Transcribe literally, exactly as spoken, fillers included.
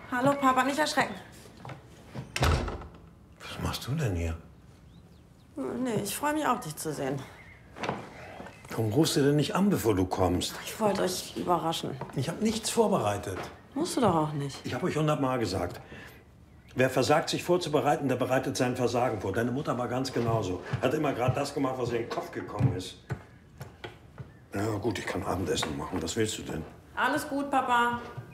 Hallo, Papa, nicht erschrecken. Was machst du denn hier? Nee, ich freue mich auch, dich zu sehen. Warum rufst du denn nicht an, bevor du kommst? Ich wollte euch überraschen. Ich habe nichts vorbereitet. Musst du doch auch nicht. Ich habe euch hundertmal gesagt. Wer versagt, sich vorzubereiten, der bereitet sein Versagen vor. Deine Mutter war ganz genauso. Hat immer gerade das gemacht, was ihr in den Kopf gekommen ist. Ja gut, ich kann Abendessen machen. Was willst du denn? Alles gut, Papa.